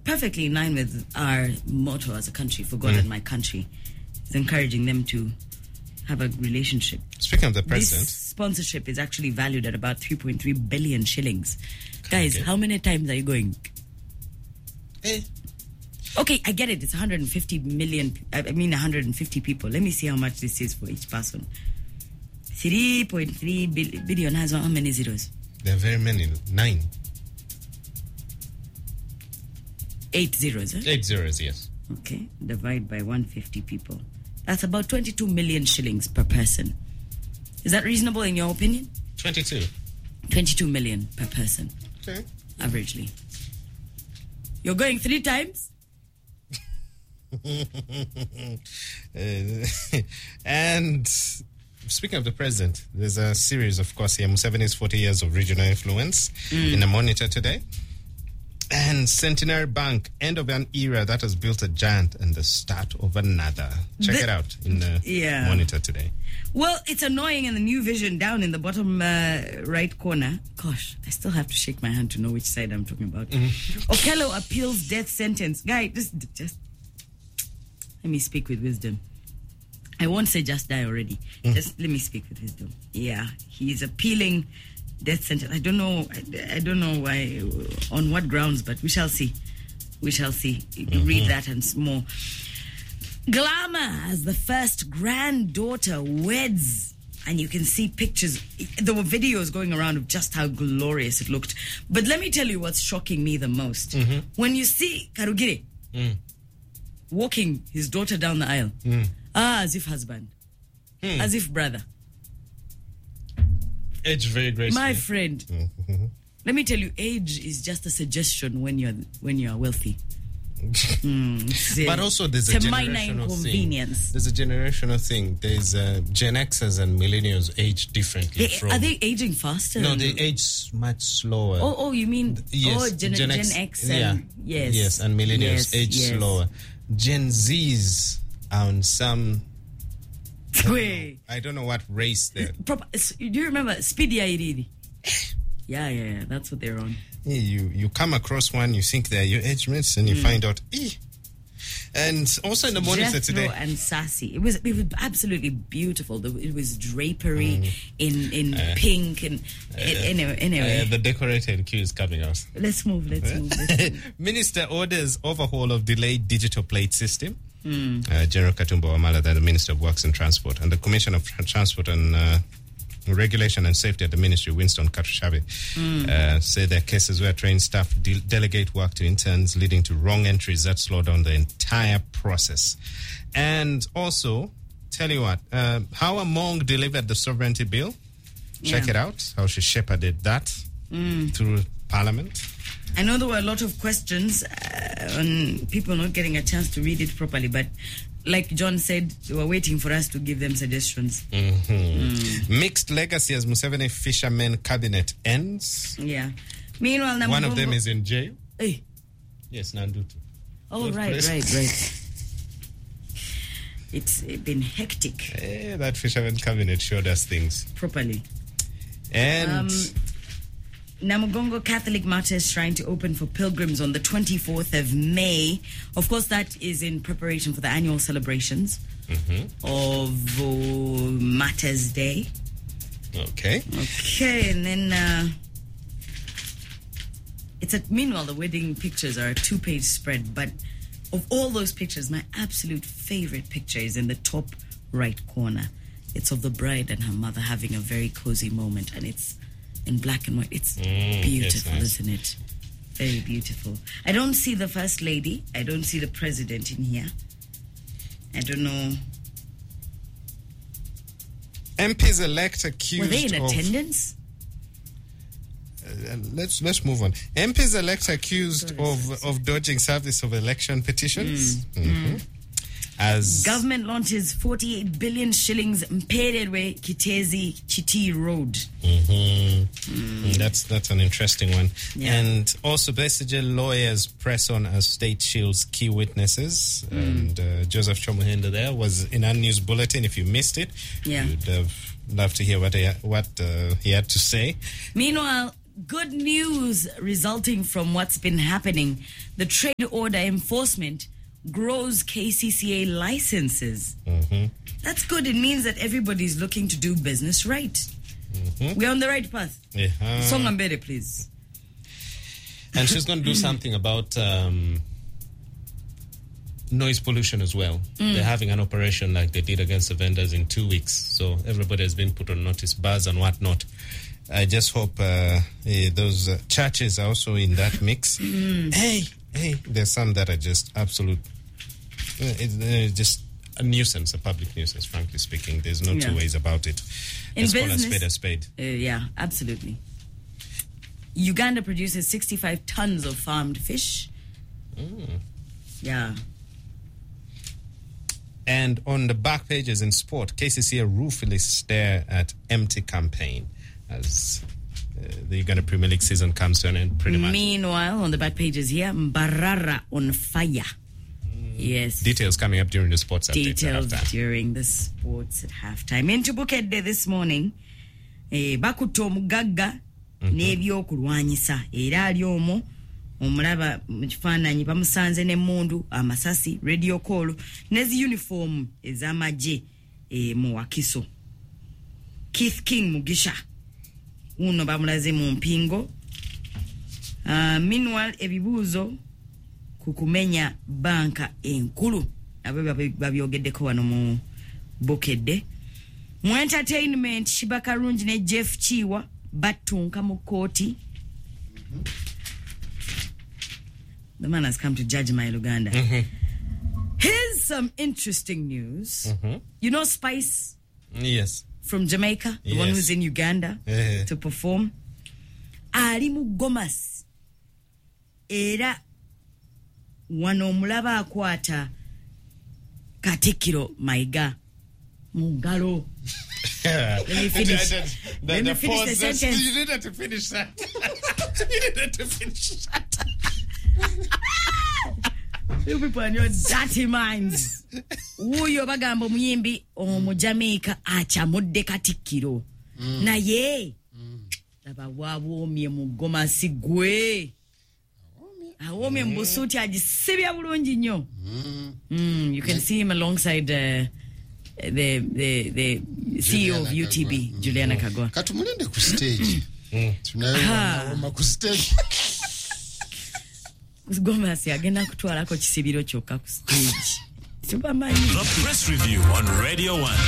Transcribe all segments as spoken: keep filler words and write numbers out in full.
perfectly in line with our motto as a country, for God mm. and my country. It's encouraging them to have a relationship. Speaking of the president, this sponsorship is actually valued at about three point three billion shillings. Guys, okay. how many times are you going? Eh. Okay, I get it. It's one hundred fifty million. I mean, one hundred fifty people. Let me see how much this is for each person. three point three billion has how many zeros? There are very many. Nine. Eight zeros, eh? Eight zeros, yes. Okay, divide by one hundred fifty people. That's about twenty-two million shillings per person. Is that reasonable in your opinion? twenty-two. twenty-two million per person. Okay. Averagely. You're going three times? uh, and speaking of the president, there's a series, of course, here, Museveni's forty years of regional influence mm. in the Monitor today. And Centenary Bank, end of an era that has built a giant and the start of another. Check the, it out in the yeah. Monitor today. Well, it's annoying in the New Vision down in the bottom uh, right corner. Gosh, I still have to shake my hand to know which side I'm talking about. Mm-hmm. Okello appeals death sentence. Guy, just, just let me speak with wisdom. I won't say just die already. Mm. Just let me speak with wisdom. Yeah, he's appealing death sentence. I don't know. I, I don't know why, on what grounds, but we shall see. We shall see. Mm-hmm. Read that and more. Glamour as the first granddaughter weds, and you can see pictures. There were videos going around of just how glorious it looked. But let me tell you what's shocking me the most. Mm-hmm. When you see Karugire mm. walking his daughter down the aisle, mm. ah, as if husband, mm. as if brother. Age very graceful. My friend, mm-hmm. let me tell you, age is just a suggestion when you're when you are wealthy. mm, but also there's a generational thing. There's a generational thing. There's uh, Gen Xers and millennials age differently. They, from, are they aging faster? No, they age much slower. Oh, oh, you mean yes, oh, Gen, Gen, X, Gen X and yeah, yes, yes, and millennials yes, age yes. slower. Gen Zs on some. Wait, I don't know what race they're. Proper, do you remember Speedy Iridi? Yeah, yeah, yeah. That's what they're on. Yeah, you you come across one, you think they're your age mates, and you mm. find out. Eh. And also in the Monitor Jethro today, and Sassy. It was it was absolutely beautiful. It was drapery mm. in in uh, pink and uh, anyway. Anyway, uh, the decorated queue is coming out. Let's move. Let's move. Let's move. Minister orders overhaul of delayed digital plate system. Mm. Uh, General Katumba Wamala, the Minister of Works and Transport, and the Commissioner of Transport and uh, Regulation and Safety at the Ministry, Winston Katushabe, mm. uh, say their cases where trained staff de- delegate work to interns, leading to wrong entries that slow down the entire process. And also, tell you what, uh, how Among delivered the sovereignty bill. Check yeah. it out, how she shepherded that mm. through Parliament. I know there were a lot of questions uh, on people not getting a chance to read it properly, but like John said, they were waiting for us to give them suggestions. Mm-hmm. Mm. Mixed legacy as Museveni fishermen cabinet ends. Yeah. Meanwhile, Namugongo, one of them is in jail. Hey. Yes, Nandutu. Oh, Those right, places. right, right. It's been hectic. Hey, that fishermen cabinet showed us things properly. And um, Namugongo Catholic Martyrs Shrine to open for pilgrims on the twenty-fourth of May. Of course, that is in preparation for the annual celebrations mm-hmm. of uh, Martyrs Day. Okay. Okay, and then uh, it's a, meanwhile, the wedding pictures are a two-page spread, but of all those pictures, my absolute favorite picture is in the top right corner. It's of the bride and her mother having a very cozy moment, and it's in black and white. It's mm, beautiful, nice. Isn't it? Very beautiful. I don't see the First Lady. I don't see the President in here. I don't know. M Ps elect accused Were they in of, attendance? Uh, let's let's move on. M Ps elect accused sorry, of, sorry, sorry. of dodging service of election petitions. Mm. Mm-hmm. Mm. As government launches forty-eight billion shillings Mpererwe Kitezi Chiti Road. Mm-hmm. Mm. That's that's an interesting one. Yeah. And also, basically, lawyers press on as State Shield's key witnesses. Mm. And uh, Joseph Chomuhenda there was in our news bulletin. If you missed it, yeah. you'd have loved to hear what he, what uh, he had to say. Meanwhile, good news resulting from what's been happening. The trade order enforcement grows K C C A licenses. Mm-hmm. That's good. It means that everybody's looking to do business right. Mm-hmm. We're on the right path. Yeah. Songambere, please. And she's going to do something about um, noise pollution as well. Mm. They're having an operation like they did against the vendors in two weeks. So everybody has been put on notice, bars and whatnot. I just hope uh, eh, those uh, churches are also in that mix. Mm. Hey, hey, there's some that are just absolute, uh, it's uh, just a nuisance, a public nuisance, frankly speaking. There's no yeah. two ways about it. In Let's business, call a spade a spade. Uh, yeah, absolutely. Uganda produces sixty-five tons of farmed fish. Mm. Yeah. And on the back pages in sport, K C C A ruefully stare at empty campaign as uh, the Uganda Premier League season comes to an end, pretty much. Meanwhile, on the back pages here, Mbarara on fire. Mm. Yes. Details coming up during the sports update. Details during the sports at halftime. Into Bukedde this morning, eh, bakutte omugagga n'ebyokulwanyisa era ali omwo omulaba mu kifaananyi bamusanze n'emmundu amasasi radio call n'ezi uniform ez'amagye e, mu Wakiso. Keith King Mugisha uno bamulaze mu mpingo. Uh, meanwhile ebibuuzo ku kumenya banka enkulu abo babyogeddeko wano mu Bukedde. Mu entertainment Shiba Karungi ne Jeff Chiwa batunka mu kooti. Mm-hmm. The man has come to judge my Luganda. Mm-hmm. Here's some interesting news. Mm-hmm. You know Spice? Yes. From Jamaica, the yes. one who's in Uganda yeah. to perform. Ali mu Gomas. Era wano mulaba akwata Katikiro Maiga Mungalo. Let me finish. The, the, Let the me finish the sentence. You didn't have to finish that. You didn't have to finish that. You people and your dirty minds. Uyo bagamba muyimbi omu Jamaica achamudde Katikiro. Mm. Na ye. Mm. Laba wabomye mu Gomasi gwe. Awomye mm. mbusuti agisibya bulungi nnyo. Mm. Mm, you can see him alongside uh, the the the C E O of U T B, mm. Juliana Kagwa. Katumulinde ku stage. Tunayo ku stage. Gomasi agenda kutwalako kisibiro kyokka ku stage. Superman. The Press Review on Radio One.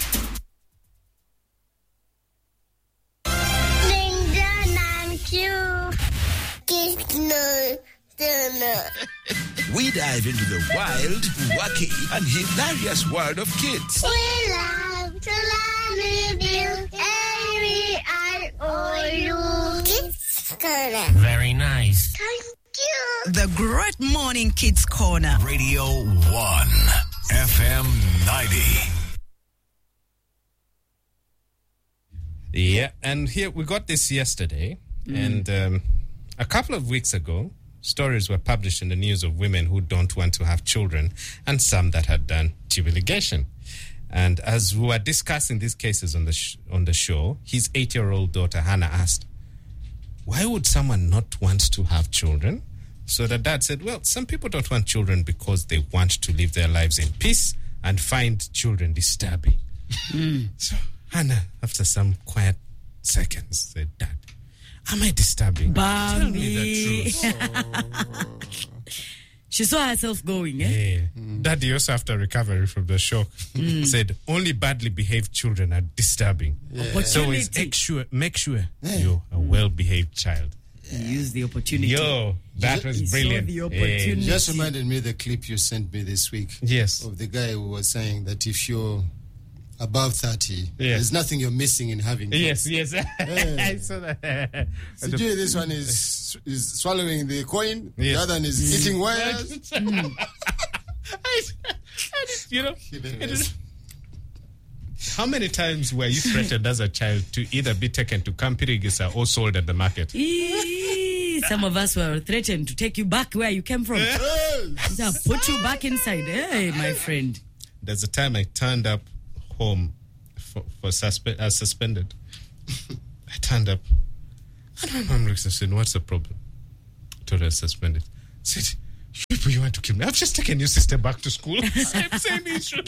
We dive into the wild, wacky, and hilarious world of kids. We love to learn with you. A V I O U. Kids Corner. Very nice. Thank you. The Great Morning Kids Corner. Radio One, F M ninety. Yeah, and here we got this yesterday, mm. and um, a couple of weeks ago, stories were published in the news of women who don't want to have children and some that had done tube ligation. And as we were discussing these cases on the sh- on the show, his eight-year-old daughter Hannah asked, why would someone not want to have children? So the dad said, well, some people don't want children because they want to live their lives in peace and find children disturbing. Mm. So Hannah, after some quiet seconds, said, Dad, am I disturbing? Bambi. Tell me the truth. She saw herself going, eh? Yeah. Mm. Daddy also, after recovery from the shock, mm. said, only badly behaved children are disturbing. Yeah. So it's make sure, make sure yeah. you're a well-behaved child. Yeah. Use the opportunity. Yo, that was he brilliant. The opportunity. Yeah. Just reminded me the clip you sent me this week. Yes. Of the guy who was saying that if you're above thirty, yes. there's nothing you're missing in having kids. Yes, yes. Yeah. I saw that. So the, this one is is swallowing the coin, yes. the other one is mm. eating wires. mm. I, I just, you know, it is, how many times were you threatened as a child to either be taken to Kampirigisa or sold at the market? Eee, some of us were threatened to take you back where you came from. Yes. Put you back inside. Hey, my friend. There's a time I turned up home for, for suspe- uh, suspended. I turned up And my mom looks and said, what's the problem? Told her suspended. Said, you people, you want to kill me? I've just taken your sister back to school. same, same issue.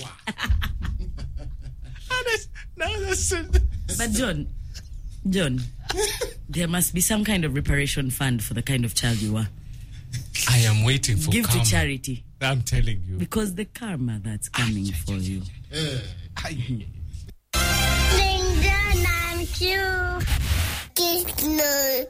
Now that's But John, John, there must be some kind of reparation fund for the kind of child you are. I am waiting for Give karma. to charity. I'm telling you. Because the karma that's coming Ay, for ay, you. Yeah. Linda and you. Kiss no.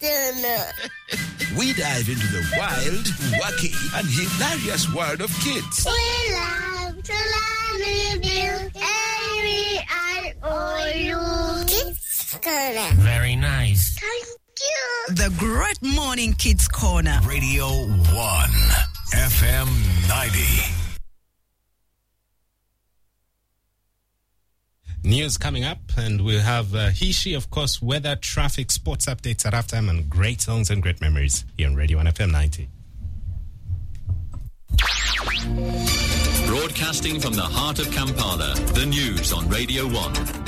We dive into the wild, wacky, and hilarious world of kids. We love to love with you. And we are all you. Kids Corner. Very nice. Thank you. The Great Morning Kids Corner. Radio one, F M ninety. News coming up, and we'll have uh, he, she, of course, weather, traffic, sports updates at halftime, and great songs and great memories here on Radio one F M ninety. Broadcasting from the heart of Kampala, the news on Radio one.